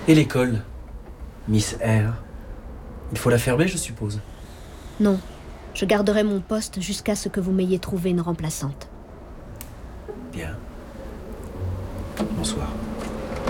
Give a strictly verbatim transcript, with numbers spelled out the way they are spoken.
Et l'école, Miss R? Il faut la fermer, je suppose. Non, je garderai mon poste jusqu'à ce que vous m'ayez trouvé une remplaçante. Bien. Bonsoir.